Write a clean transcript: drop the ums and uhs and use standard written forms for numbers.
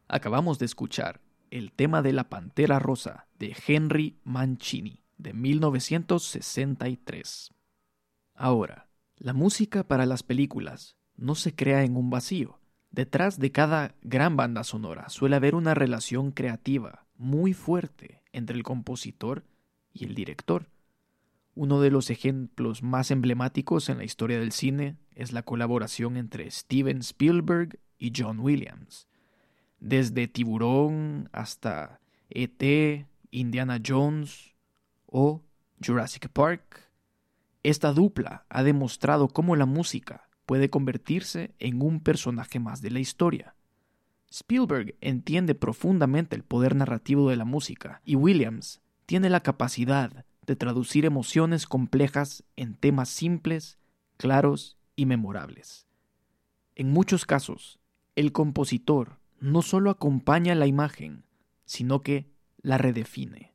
Acabamos de escuchar el tema de La Pantera Rosa de Henry Mancini de 1963. Ahora, la música para las películas no se crea en un vacío. Detrás de cada gran banda sonora suele haber una relación creativa muy fuerte entre el compositor y el director. Uno de los ejemplos más emblemáticos en la historia del cine es la colaboración entre Steven Spielberg y John Williams. Desde Tiburón hasta E.T., Indiana Jones o Jurassic Park, esta dupla ha demostrado cómo la música puede convertirse en un personaje más de la historia. Spielberg entiende profundamente el poder narrativo de la música y Williams tiene la capacidad de traducir emociones complejas en temas simples, claros y memorables. En muchos casos, el compositor no solo acompaña la imagen, sino que la redefine.